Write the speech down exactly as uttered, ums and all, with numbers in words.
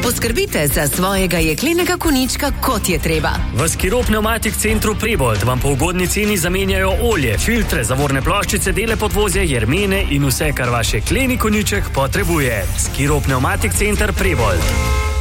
Poskrbite za svojega jeklenega konjička, kot je treba. V Skiro Pneumatik Centru Prebold vam po ugodni ceni zamenjajo olje, filtre, zavorne ploščice, dele podvozja, jermene in vse, kar vaš jekleni konjiček potrebuje. Skiro Pneumatik Center Prebold.